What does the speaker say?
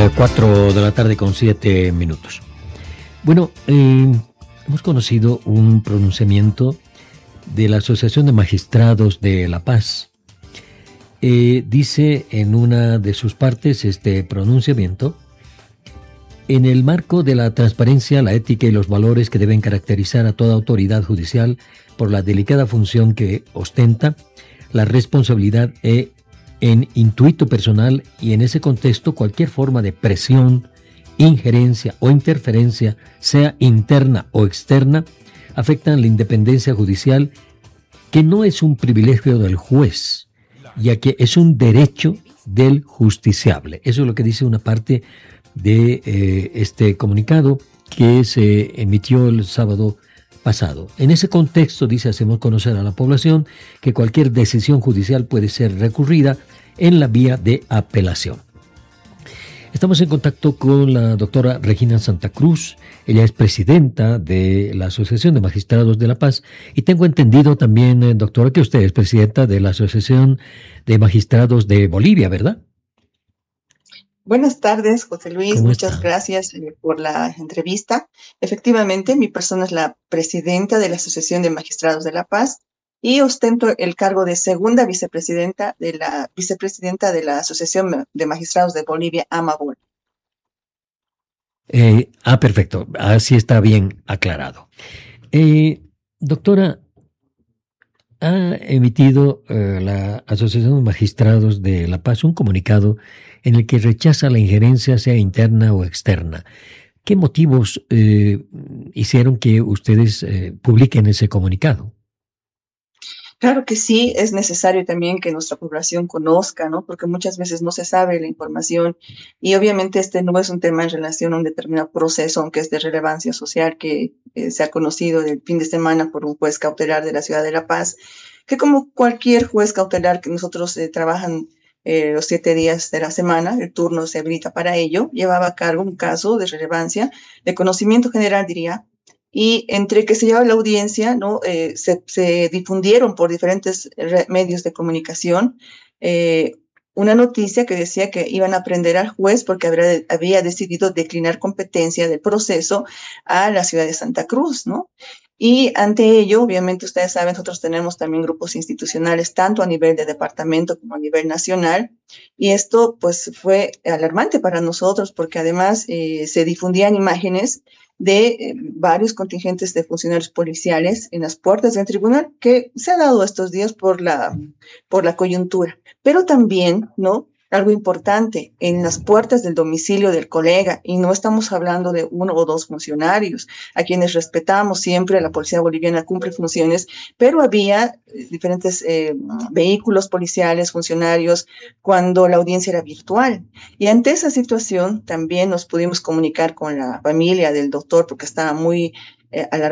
4 de la tarde con 7 minutos. Bueno, hemos conocido un pronunciamiento de la Asociación de Magistrados de La Paz. Dice en una de sus partes este pronunciamiento: en el marco de la transparencia, la ética y los valores que deben caracterizar a toda autoridad judicial por la delicada función que ostenta, la responsabilidad en intuito personal, y en ese contexto cualquier forma de presión, injerencia o interferencia, sea interna o externa, afectan la independencia judicial, que no es un privilegio del juez, ya que es un derecho del justiciable. Eso es lo que dice una parte de este comunicado que se emitió el sábado pasado. En ese contexto, dice, hacemos conocer a la población que cualquier decisión judicial puede ser recurrida en la vía de apelación. Estamos en contacto con la doctora Regina Santa Cruz. Ella es presidenta de la Asociación de Magistrados de La Paz, y tengo entendido también, doctora, que usted es presidenta de la Asociación de Magistrados de Bolivia, ¿verdad? Buenas tardes, José Luis. Muchas ¿Cómo está? gracias por la entrevista. Efectivamente, mi persona es la presidenta de la Asociación de Magistrados de La Paz y ostento el cargo de segunda vicepresidenta de la Asociación de Magistrados de Bolivia, AMABOL. Perfecto. Así está bien aclarado. Doctora, ha emitido la Asociación de Magistrados de La Paz un comunicado en el que rechaza la injerencia, sea interna o externa. ¿Qué motivos hicieron que ustedes publiquen ese comunicado? Claro que sí, es necesario también que nuestra población conozca, ¿no? Porque muchas veces no se sabe la información y obviamente este no es un tema en relación a un determinado proceso, aunque es de relevancia social, que se ha conocido el fin de semana por un juez cautelar de la ciudad de La Paz, que como cualquier juez cautelar que nosotros trabajan los 7 días de la semana, el turno se habilita para ello, llevaba a cargo un caso de relevancia, de conocimiento general, diría, y entre que se llevaba la audiencia, ¿no? Se difundieron por diferentes medios de comunicación una noticia que decía que iban a prender al juez porque había decidido declinar competencia del proceso a la ciudad de Santa Cruz, ¿no? Y ante ello, obviamente ustedes saben, nosotros tenemos también grupos institucionales, tanto a nivel de departamento como a nivel nacional, y esto pues fue alarmante para nosotros porque además se difundían imágenes de varios contingentes de funcionarios policiales en las puertas del tribunal, que se ha dado estos días por la coyuntura, pero también, ¿no? Algo importante, en las puertas del domicilio del colega, y no estamos hablando de uno o dos funcionarios, a quienes respetamos siempre, la policía boliviana cumple funciones, pero había diferentes vehículos policiales, funcionarios, cuando la audiencia era virtual. Y ante esa situación también nos pudimos comunicar con la familia del doctor porque estaba muy alarmado